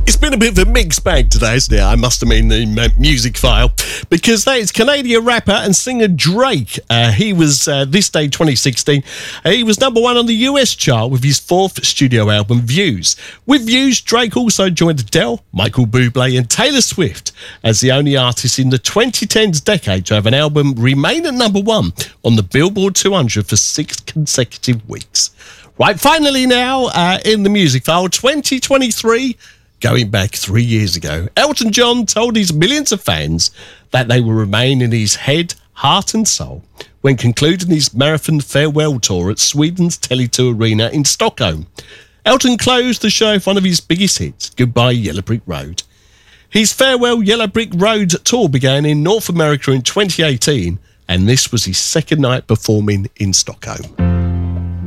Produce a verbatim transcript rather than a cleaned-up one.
It's been a bit of a mixed bag today, hasn't it? I must have mean the music file, because that is Canadian rapper and singer Drake. Uh, he was, uh, this day twenty sixteen, uh, he was number one on the U S chart with his fourth studio album, Views. With Views, Drake also joined Adele, Michael Bublé and Taylor Swift as the only artist in the twenty tens decade to have an album remain at number one on the Billboard two hundred for six consecutive weeks. Right, finally now, uh, in the music file, twenty twenty-three... Going back three years ago, Elton John told his millions of fans that they will remain in his head, heart and soul when concluding his marathon farewell tour at Sweden's Tele two Arena in Stockholm. Elton closed the show with one of his biggest hits, Goodbye Yellow Brick Road. His farewell Yellow Brick Road tour began in North America in twenty eighteen, and this was his second night performing in Stockholm.